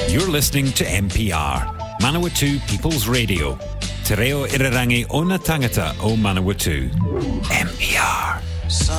You're listening to MPR, Manawatu People's Radio. Te reo irarangi o na tangata o Manawatu. MPR.